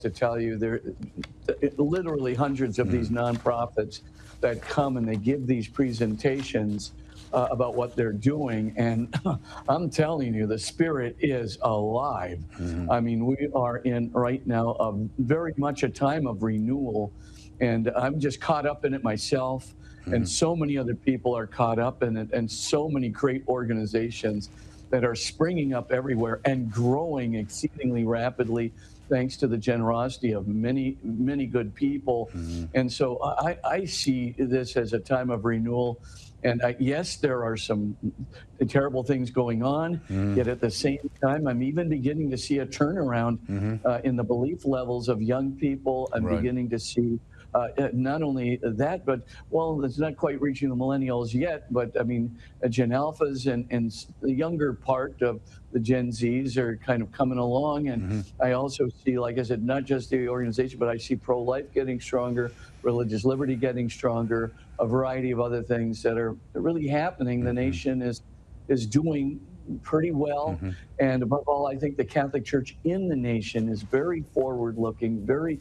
to tell you there literally hundreds of these nonprofits that come and they give these presentations about what they're doing, and I'm telling you, the spirit is alive. I mean, we are in right now very much a time of renewal, and I'm just caught up in it myself, and so many other people are caught up in it, and so many great organizations that are springing up everywhere and growing exceedingly rapidly thanks to the generosity of many, many good people. And so I see this as a time of renewal. And yes, there are some terrible things going on, yet at the same time, I'm even beginning to see a turnaround in the belief levels of young people. I'm beginning to see not only that, but, well, it's not quite reaching the millennials yet, but I mean, Gen Alphas and the younger part of the Gen Zs are kind of coming along. And I also see, like I said, not just the organization, but I see pro-life getting stronger, religious liberty getting stronger, a variety of other things that are really happening. The nation is doing pretty well. And above all, I think the Catholic Church in the nation is very forward-looking, very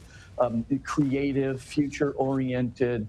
creative, future-oriented,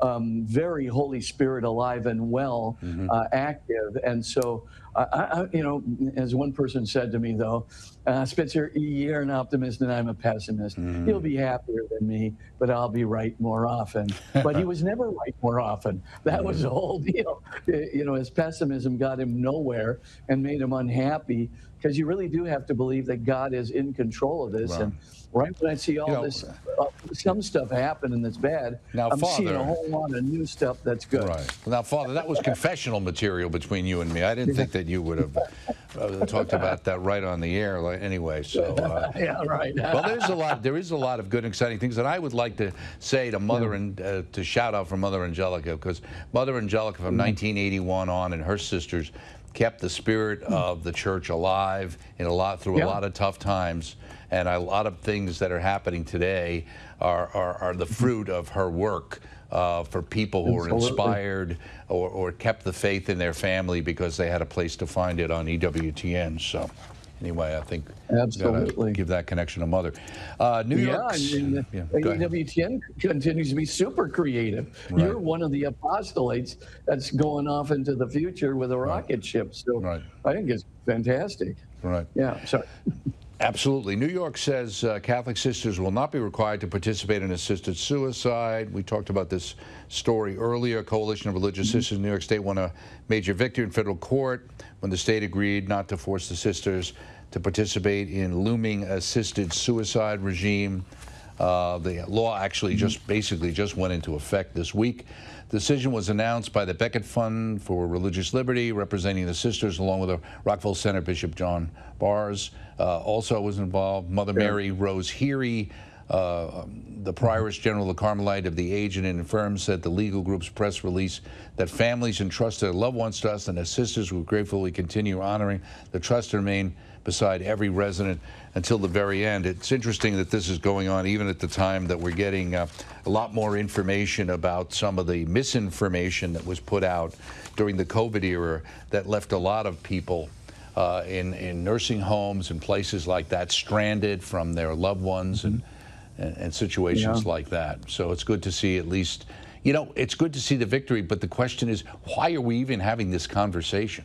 very Holy Spirit alive and well, active. And so, you know, as one person said to me, though, Spitzer, you're an optimist and I'm a pessimist. You'll be happier than me, but I'll be right more often. But he was never right more often. That was the whole deal. You know, his pessimism got him nowhere and made him unhappy, because you really do have to believe that God is in control of this. And right when I see all this, some stuff happening that's bad, now, I'm seeing a whole lot of new stuff that's good. Now, Father, that was confessional material between you and me. I didn't think that you would have talked about that right on the air anyway. So, yeah, right. Well, there is a lot of good and exciting things that I would like to say to Mother and to shout out from Mother Angelica, because Mother Angelica from 1981 on and her sisters kept the spirit of the church alive through a lot of tough times, and a lot of things that are happening today are the fruit of her work for people who are inspired or kept the faith in their family because they had a place to find it on EWTN. So anyway, I think absolutely give that connection to Mother. New York. EWTN continues to be super creative. You're one of the apostolates that's going off into the future with a rocket ship. So I think it's fantastic. Yeah. Sorry. Absolutely. New York says Catholic sisters will not be required to participate in assisted suicide. We talked about this story earlier. Coalition of Religious Sisters in New York State won a major victory in federal court when the state agreed not to force the sisters to participate in looming assisted suicide regime. The law actually basically just went into effect this week. The decision was announced by the Becket Fund for Religious Liberty, representing the sisters, along with the Rockville Center Bishop John Bars. Also was involved Mother Mary Rose Heery, the Prioress General of the Carmelite of the Aged and Infirm, said the legal group's press release that families entrust their loved ones to us, and as sisters will gratefully continue honoring the trust to remain beside every resident until the very end. It's interesting that this is going on even at the time that we're getting a lot more information about some of the misinformation that was put out during the COVID era that left a lot of people in nursing homes and places like that stranded from their loved ones and situations like that. So it's good to see, at least, you know, it's good to see the victory, but the question is, why are we even having this conversation?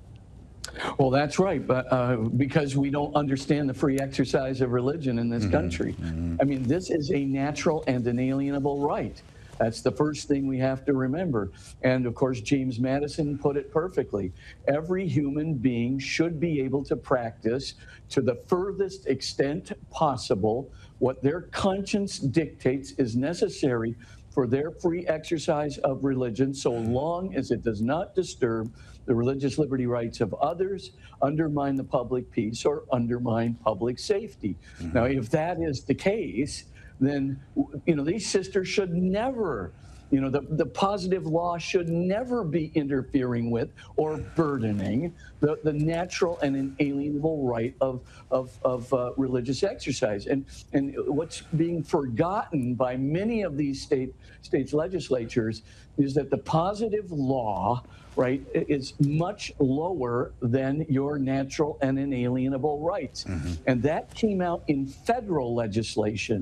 Well, that's right, but because we don't understand the free exercise of religion in this country. I mean, this is a natural and inalienable right. That's the first thing we have to remember. And of course, James Madison put it perfectly. Every human being should be able to practice to the furthest extent possible what their conscience dictates is necessary for their free exercise of religion, so long as it does not disturb the religious liberty rights of others, undermine the public peace, or undermine public safety. Now, if that is the case, then, you know, these sisters should never, you know, the positive law should never be interfering with or burdening the natural and inalienable right of religious exercise. And what's being forgotten by many of these states' legislatures is that the positive law, right, is much lower than your natural and inalienable rights. And that came out in federal legislation.